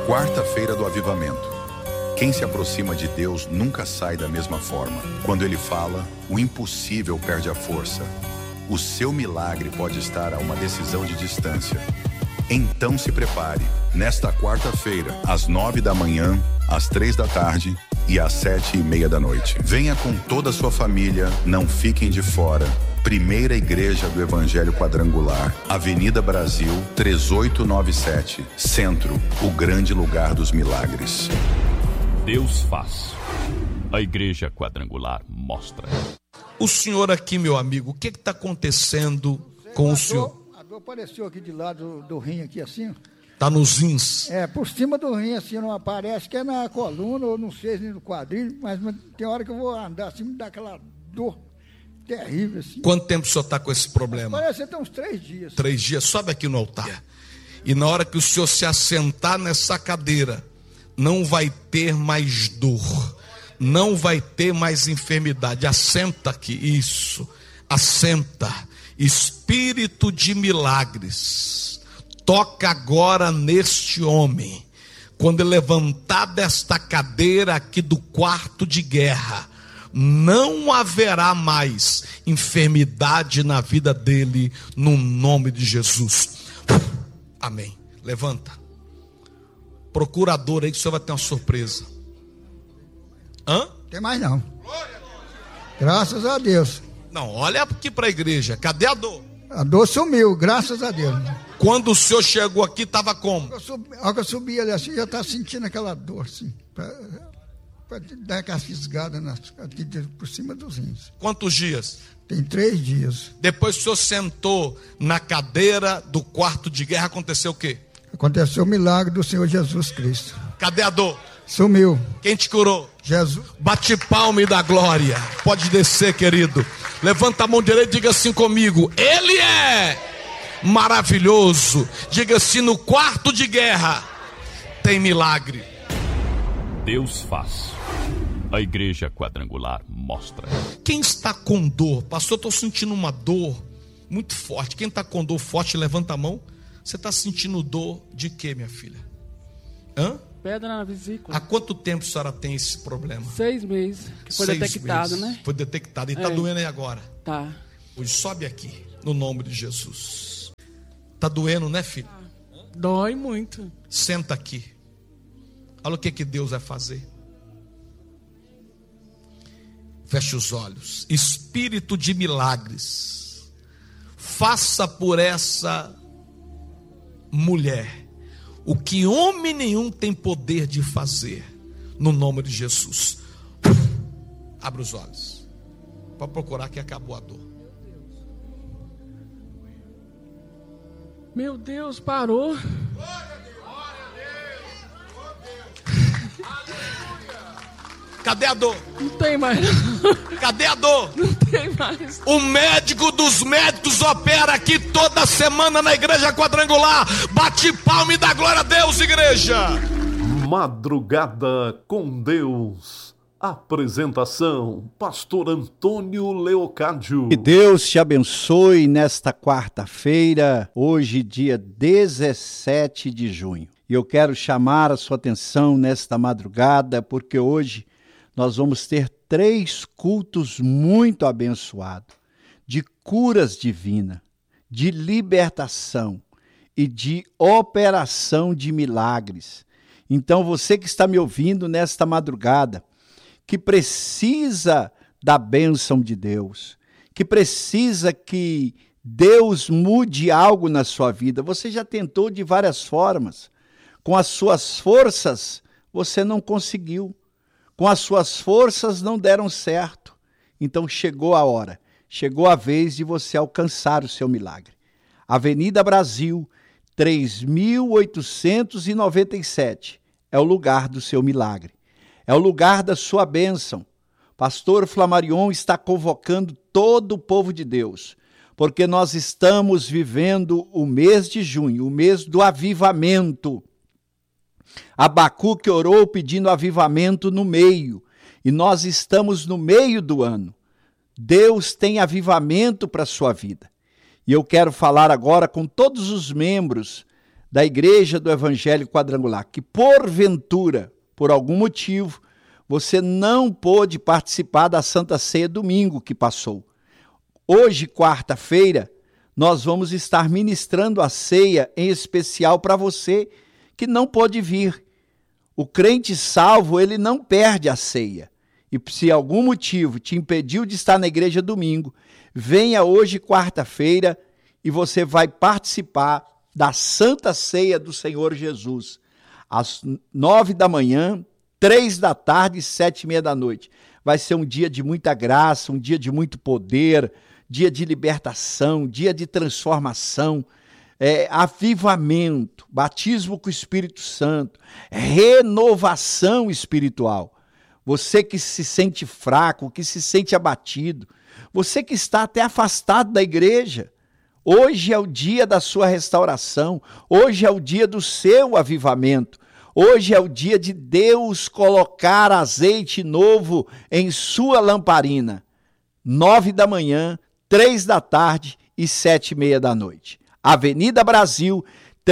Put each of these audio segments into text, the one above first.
Quarta-feira do Avivamento. Quem se aproxima de Deus nunca sai da mesma forma. Quando Ele fala, o impossível perde a força. O seu milagre pode estar a uma decisão de distância. Então se prepare. Nesta quarta-feira, às 9 da manhã, às 3 da tarde e às 7:30 da noite. Venha com toda a sua família, não fiquem de fora. Primeira Igreja do Evangelho Quadrangular, Avenida Brasil, 3897, Centro, o grande lugar dos milagres. Deus faz. A Igreja Quadrangular mostra. O senhor aqui, meu amigo, o que está acontecendo com o senhor? A dor apareceu aqui de lado do rim, aqui assim. Está nos rins? É, por cima do rim, assim, não aparece, que é na coluna, ou não sei, nem no quadril, mas tem hora que eu vou andar assim, me dá aquela dor terrível, assim. Quanto tempo o senhor está com esse problema? Parece até uns 3 dias. 3 dias, sobe aqui no altar. E na hora que o senhor se assentar nessa cadeira, não vai ter mais dor, não vai ter mais enfermidade. Assenta aqui, isso, assenta. Espírito de milagres, toca agora neste homem. Quando ele levantar desta cadeira aqui do quarto de guerra, não haverá mais enfermidade na vida dele, no nome de Jesus. Amém. Levanta. Procurador aí que o senhor vai ter uma surpresa. Hã? Tem mais não. Graças a Deus. Não, olha aqui para a igreja. Cadê a dor? A dor sumiu, graças a Deus. Quando o senhor chegou aqui, estava como? A hora que eu subi ali assim, eu estava sentindo aquela dor assim, para dar aquela fisgada aqui por cima dos rins. Quantos dias? Tem 3 dias. Depois que o senhor sentou na cadeira do quarto de guerra, aconteceu o quê? Aconteceu o milagre do Senhor Jesus Cristo. Cadê a dor? Sumiu. Quem te curou? Jesus. Bate palma e dá glória. Pode descer, querido. Levanta a mão direita e diga assim comigo: Ele é maravilhoso. Diga assim: no quarto de guerra tem milagre. Deus faz. A Igreja Quadrangular mostra. Quem está com dor? Pastor, estou sentindo uma dor muito forte. Quem está com dor forte, levanta a mão. Você está sentindo dor de quê, minha filha? Hã? Pedra na vesícula. Há quanto tempo a senhora tem esse problema? 6 meses. Que foi 6 detectado, meses. né? Foi detectado. E está doendo aí agora? Tá. Hoje sobe aqui, no nome de Jesus. Está doendo, né, filho? Dói muito. Senta aqui. Olha o que Deus vai fazer. Feche os olhos. Espírito de milagres, faça por essa mulher o que homem nenhum tem poder de fazer, no nome de Jesus. Abra os olhos. Pode procurar que acabou a dor. Meu Deus, parou. Cadê a dor? Não tem mais. Cadê a dor? Não tem mais. O médico dos médicos opera aqui toda semana na Igreja Quadrangular. Bate palma e dá glória a Deus, igreja. Madrugada com Deus. Apresentação: Pastor Antônio Leocádio. Que Deus te abençoe nesta quarta-feira, hoje dia 17 de junho. E eu quero chamar a sua atenção nesta madrugada, porque hoje nós vamos ter 3 cultos muito abençoados, de curas divinas, de libertação e de operação de milagres. Então você que está me ouvindo nesta madrugada, que precisa da bênção de Deus, que precisa que Deus mude algo na sua vida, você já tentou de várias formas, com as suas forças você não conseguiu, com as suas forças não deram certo. Então chegou a hora, chegou a vez de você alcançar o seu milagre. Avenida Brasil, 3897, é o lugar do seu milagre, é o lugar da sua bênção. Pastor Flamarion está convocando todo o povo de Deus, porque nós estamos vivendo o mês de junho, o mês do avivamento. Abacuque orou pedindo avivamento no meio, e nós estamos no meio do ano. Deus tem avivamento para a sua vida. E eu quero falar agora com todos os membros da Igreja do Evangelho Quadrangular, que porventura, por algum motivo, você não pôde participar da Santa Ceia domingo que passou. Hoje, quarta-feira, nós vamos estar ministrando a ceia em especial para você que não pôde vir. O crente salvo, ele não perde a ceia. E se algum motivo te impediu de estar na igreja domingo, venha hoje, quarta-feira, e você vai participar da Santa Ceia do Senhor Jesus, às 9 da manhã, 3 da tarde e 7h30 da noite. Vai ser um dia de muita graça, um dia de muito poder, dia de libertação, dia de transformação, avivamento, batismo com o Espírito Santo, renovação espiritual. Você que se sente fraco, que se sente abatido, você que está até afastado da igreja, hoje é o dia da sua restauração, hoje é o dia do seu avivamento, hoje é o dia de Deus colocar azeite novo em sua lamparina. 9 da manhã, 3 da tarde e 7h30 da noite. Avenida Brasil,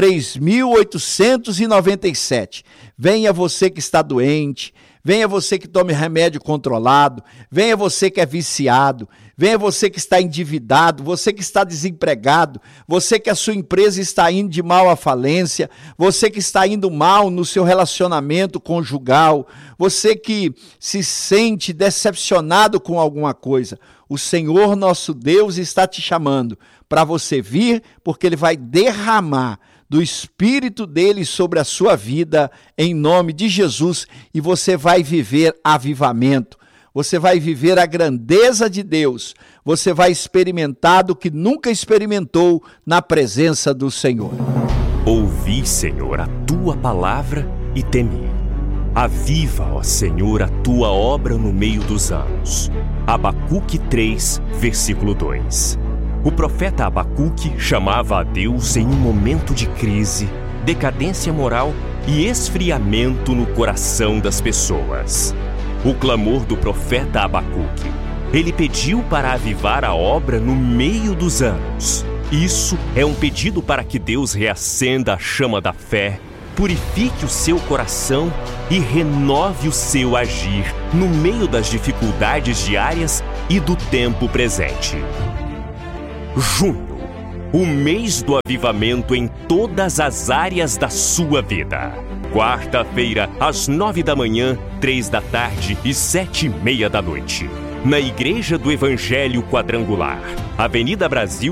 3.897. Venha você que está doente, venha você que tome remédio controlado, venha você que é viciado, venha você que está endividado, você que está desempregado, você que a sua empresa está indo de mal à falência, você que está indo mal no seu relacionamento conjugal, você que se sente decepcionado com alguma coisa. O Senhor nosso Deus está te chamando para você vir, porque Ele vai derramar do Espírito dele sobre a sua vida, em nome de Jesus, e você vai viver avivamento, você vai viver a grandeza de Deus, você vai experimentar do que nunca experimentou na presença do Senhor. Ouvi, Senhor, a tua palavra e temi. Aviva, ó Senhor, a tua obra no meio dos anos. Abacuque 3, versículo 2. O profeta Abacuque chamava a Deus em um momento de crise, decadência moral e esfriamento no coração das pessoas. O clamor do profeta Abacuque, ele pediu para avivar a obra no meio dos anos. Isso é um pedido para que Deus reacenda a chama da fé, purifique o seu coração e renove o seu agir no meio das dificuldades diárias e do tempo presente. Junho, o mês do avivamento em todas as áreas da sua vida. Quarta-feira, às 9 da manhã, 3 da tarde e 7h30 da noite. Na Igreja do Evangelho Quadrangular, Avenida Brasil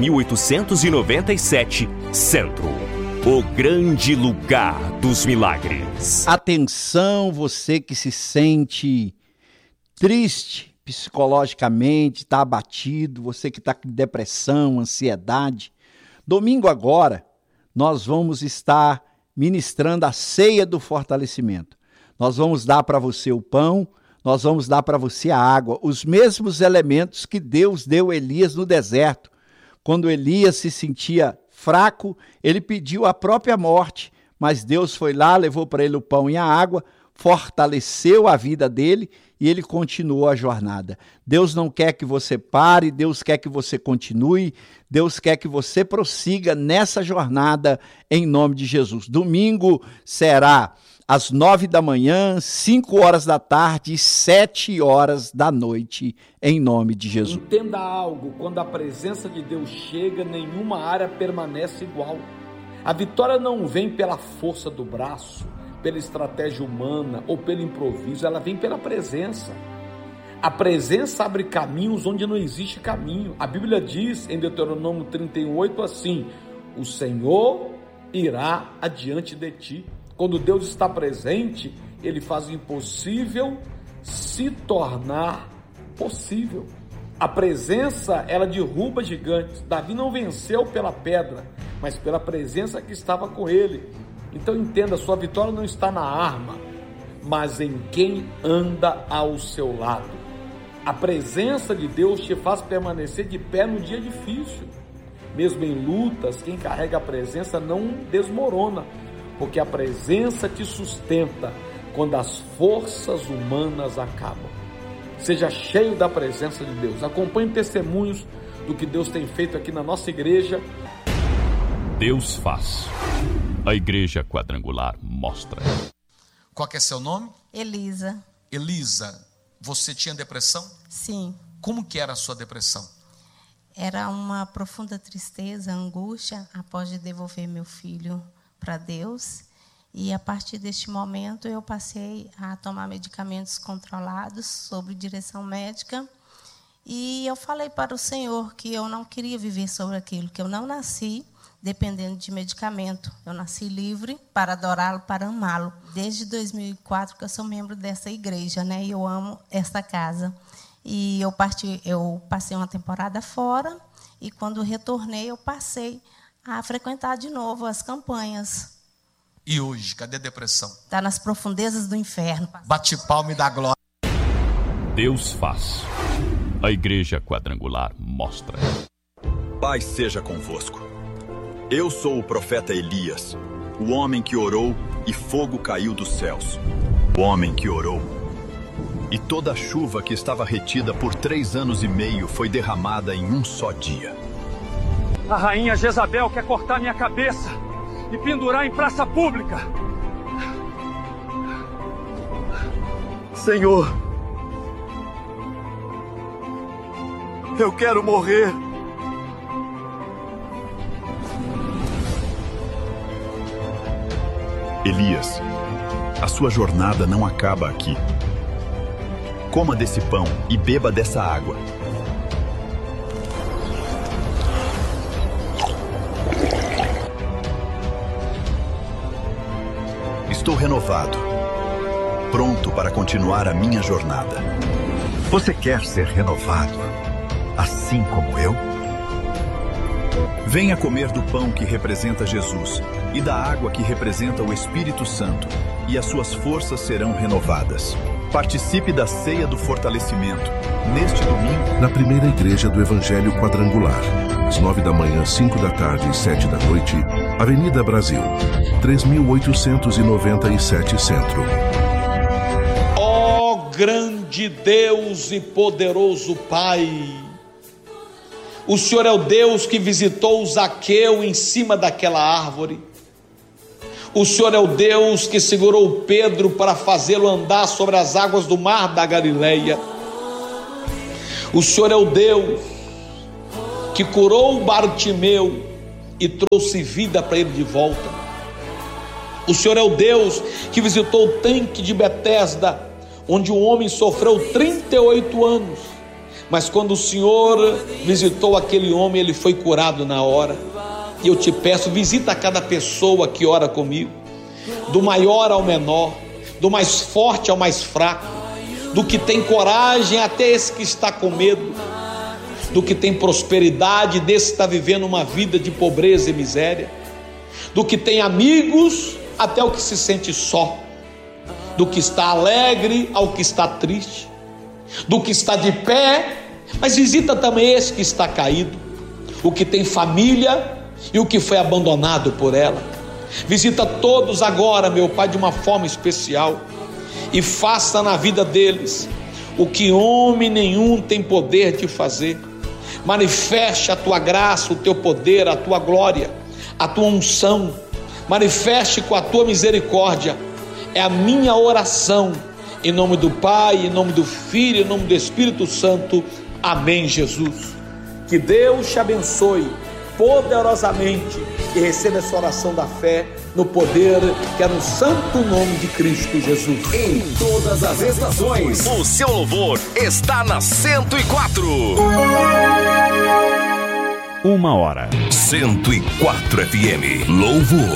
3897, Centro. O grande lugar dos milagres. Atenção, você que se sente triste psicologicamente, está abatido, você que está com depressão, ansiedade. Domingo agora, nós vamos estar ministrando a ceia do fortalecimento. Nós vamos dar para você o pão, nós vamos dar para você a água, os mesmos elementos que Deus deu a Elias no deserto. Quando Elias se sentia fraco, ele pediu a própria morte, mas Deus foi lá, levou para ele o pão e a água, fortaleceu a vida dele e ele continuou a jornada. Deus não quer que você pare, Deus quer que você continue, Deus quer que você prossiga nessa jornada em nome de Jesus. Domingo será às 9 da manhã, 5 horas da tarde e 7 horas da noite, em nome de Jesus. Entenda algo, quando a presença de Deus chega, nenhuma área permanece igual. A vitória não vem pela força do braço, pela estratégia humana ou pelo improviso, ela vem pela presença. A presença abre caminhos onde não existe caminho. A Bíblia diz em Deuteronômio 38 assim: o Senhor irá adiante de ti. Quando Deus está presente, Ele faz o impossível se tornar possível. A presença, ela derruba gigantes. Davi não venceu pela pedra, mas pela presença que estava com ele. Então entenda, sua vitória não está na arma, mas em quem anda ao seu lado. A presença de Deus te faz permanecer de pé no dia difícil. Mesmo em lutas, quem carrega a presença não desmorona, porque a presença te sustenta quando as forças humanas acabam. Seja cheio da presença de Deus. Acompanhe testemunhos do que Deus tem feito aqui na nossa igreja. Deus faz. A Igreja Quadrangular mostra. Qual que é seu nome? Elisa. Elisa, você tinha depressão? Sim. Como que era a sua depressão? Era uma profunda tristeza, angústia, após de devolver meu filho para Deus. E a partir deste momento eu passei a tomar medicamentos controlados sob direção médica. E eu falei para o Senhor que eu não queria viver sobre aquilo, que eu não nasci dependendo de medicamento. Eu nasci livre para adorá-lo, para amá-lo. Desde 2004 que eu sou membro dessa igreja, né? E eu amo essa casa. E eu passei uma temporada fora e quando retornei eu passei a frequentar de novo as campanhas. E hoje, cadê a depressão? Está nas profundezas do inferno. Bate palma e dá glória. Deus faz. A Igreja Quadrangular mostra. Paz seja convosco. Eu sou o profeta Elias, o homem que orou e fogo caiu dos céus. O homem que orou. E toda a chuva que estava retida por 3 anos e meio foi derramada em um só dia. A rainha Jezabel quer cortar minha cabeça e pendurar em praça pública. Senhor, eu quero morrer. Elias, a sua jornada não acaba aqui. Coma desse pão e beba dessa água. Estou renovado, pronto para continuar a minha jornada. Você quer ser renovado, assim como eu? Venha comer do pão que representa Jesus e da água que representa o Espírito Santo, e as suas forças serão renovadas. Participe da ceia do fortalecimento, neste domingo, na primeira igreja do Evangelho Quadrangular, às 9 da manhã, 5 da tarde e 7 da noite, Avenida Brasil, 3897 Centro. Ó grande Deus e poderoso Pai, o Senhor é o Deus que visitou o Zaqueu em cima daquela árvore. O Senhor é o Deus que segurou Pedro para fazê-lo andar sobre as águas do mar da Galileia. O Senhor é o Deus que curou Bartimeu e trouxe vida para ele de volta. O Senhor é o Deus que visitou o tanque de Betesda, onde um homem sofreu 38 anos. Mas quando o Senhor visitou aquele homem, ele foi curado na hora. E eu te peço, visita cada pessoa que ora comigo, do maior ao menor, do mais forte ao mais fraco, do que tem coragem até esse que está com medo, do que tem prosperidade desse que está vivendo uma vida de pobreza e miséria, do que tem amigos até o que se sente só, do que está alegre ao que está triste, do que está de pé, mas visita também esse que está caído, o que tem família e o que foi abandonado por ela. Visita todos agora, meu Pai, de uma forma especial, e faça na vida deles o que homem nenhum tem poder de fazer. Manifeste a tua graça, o teu poder, a tua glória, a tua unção. Manifeste com a tua misericórdia. É a minha oração, em nome do Pai, em nome do Filho, em nome do Espírito Santo. Amém, Jesus. Que Deus te abençoe poderosamente e receba essa oração da fé no poder que é no santo nome de Cristo Jesus. Em todas as estações, o seu louvor está na 104. 1 hora. 104 FM. Louvor.